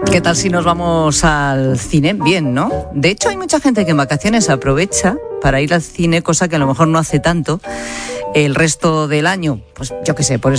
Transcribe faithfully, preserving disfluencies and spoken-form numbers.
¿Qué tal si nos vamos al cine? Bien, ¿no? De hecho, hay mucha gente que en vacaciones aprovecha para ir al cine, cosa que a lo mejor no hace tanto el resto del año. Pues yo qué sé, por eso